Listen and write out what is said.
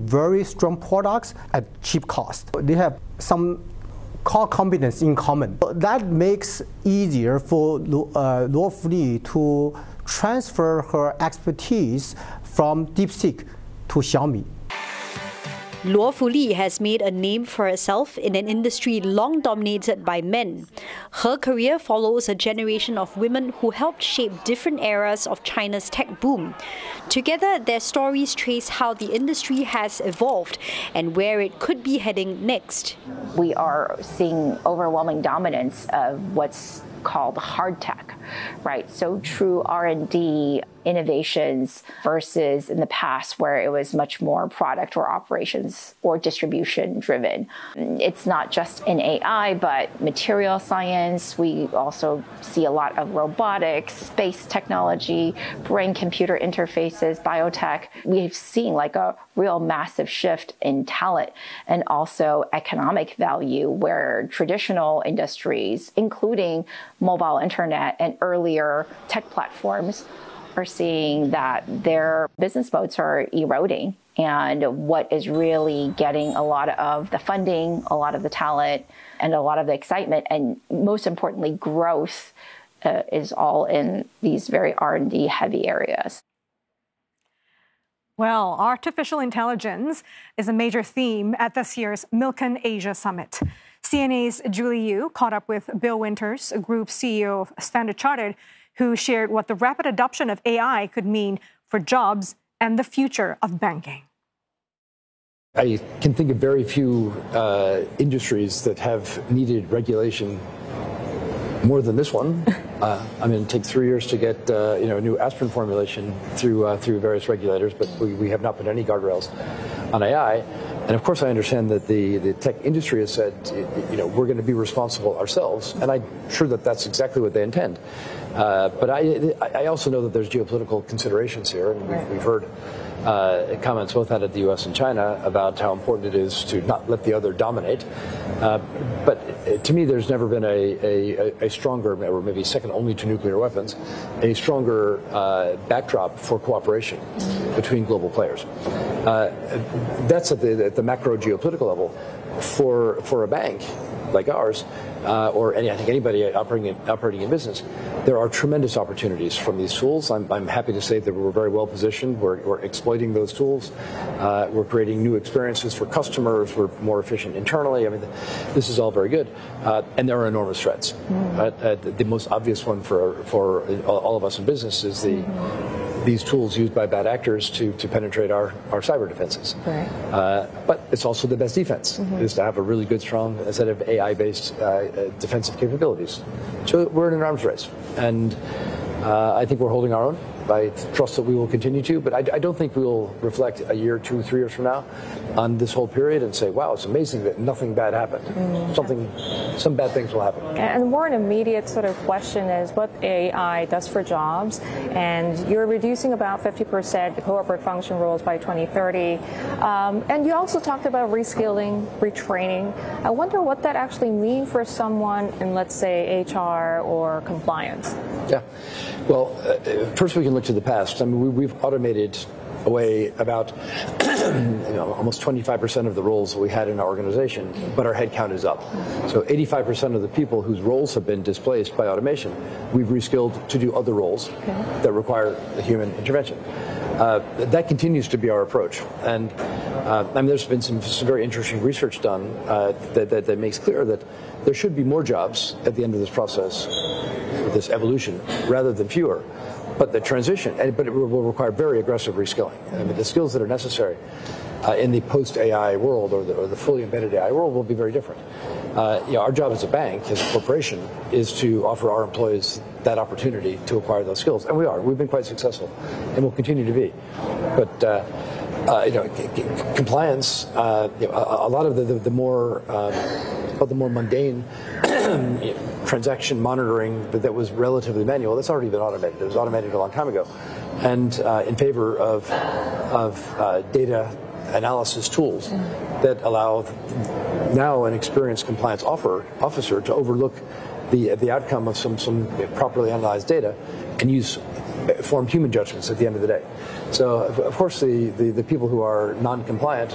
very strong products at cheap cost. They have some core competence in common. That makes easier for Luo Fuli to transfer her expertise from DeepSeek to Xiaomi. Luo Fuli has made a name for herself in an industry long dominated by men. Her career follows a generation of women who helped shape different eras of China's tech boom. Together, their stories trace how the industry has evolved and where it could be heading next. We are seeing overwhelming dominance of what's called hard tech, right? So true R&D innovations versus in the past where it was much more product or operations or distribution driven. It's not just in AI, but material science. We also see a lot of robotics, space technology, brain-computer interfaces, biotech. We've seen like a real massive shift in talent and also economic value where traditional industries, including mobile internet and earlier tech platforms, are seeing that their business modes are eroding. And what is really getting a lot of the funding, a lot of the talent, and a lot of the excitement, and most importantly, growth is all in these very R&D heavy areas. Well, artificial intelligence is a major theme at this year's Milken Asia Summit. CNA's Julie Yu caught up with Bill Winters, a group CEO of Standard Chartered, who shared what the rapid adoption of AI could mean for jobs and the future of banking. I can think of very few industries that have needed regulation more than this one. I mean, it takes 3 years to get a new aspirin formulation through various regulators, but we have not put any guardrails on AI. And of course, I understand that the tech industry has said, we're going to be responsible ourselves, and I'm sure that that's exactly what they intend. But I also know that there's geopolitical considerations here, and we've heard comments both out of the U.S. and China about how important it is to not let the other dominate. But to me, there's never been a stronger, or maybe second only to nuclear weapons, a stronger backdrop for cooperation between global players. That's at the macro geopolitical level. For a bank like ours, or I think anybody operating in business, there are tremendous opportunities from these tools. I'm happy to say that we're very well positioned. We're exploiting those tools. We're creating new experiences for customers. We're more efficient internally. I mean, this is all very good, and there are enormous threats. The most obvious one for all of us in business is these tools used by bad actors to penetrate our cyber defenses. Right. But it's also the best defense, is to have a really good, strong set of AI-based defensive capabilities. So we're in an arms race, and I think we're holding our own. I trust that we will continue to, but I don't think we will reflect a year, 2, 3 years from now on this whole period and say, wow, it's amazing that nothing bad happened. Some bad things will happen. And more an immediate sort of question is what AI does for jobs. And you're reducing about 50% corporate function roles by 2030. And you also talked about reskilling, retraining. I wonder what that actually means for someone in, let's say, HR or compliance. Yeah. Well, first we can look to the past. I mean, we've automated away about almost 25% of the roles that we had in our organization, but our headcount is up. So 85% of the people whose roles have been displaced by automation, we've reskilled to do other roles that require human intervention. That continues to be our approach. And I mean, there's been some very interesting research done that makes clear that there should be more jobs at the end of this process, this evolution, rather than fewer. But the transition, but it will require very aggressive reskilling. I mean, the skills that are necessary in the post-AI world or the fully embedded AI world will be very different. Our job as a bank, as a corporation, is to offer our employees that opportunity to acquire those skills, and we are. We've been quite successful, and will continue to be. But compliance, a lot of the more mundane transaction monitoring that was relatively manual, that's already been automated. It was automated a long time ago, and in favor of data analysis tools that allow now an experienced compliance officer to overlook the outcome of some properly analyzed data and form human judgments at the end of the day. So, of course, the people who are non-compliant